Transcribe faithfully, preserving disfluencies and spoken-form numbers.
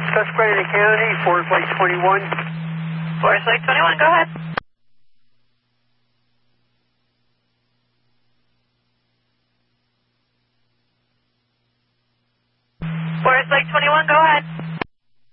Susquehanna County, Forest Lake twenty-one. Forest Lake twenty-one, go ahead. Forest Lake twenty-one, go ahead.